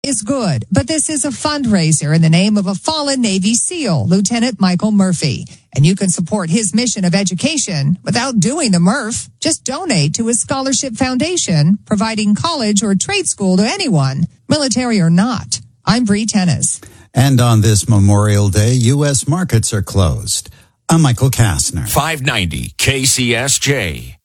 is good, but this is a fundraiser in the name of a fallen Navy SEAL, Lieutenant Michael Murphy. And you can support his mission of education without doing the Murph. Just donate to his scholarship foundation, providing college or trade school to anyone, military or not. I'm Bree Tennis. And on this Memorial Day, U.S. markets are closed. I'm Michael Kastner. 590 KCSJ.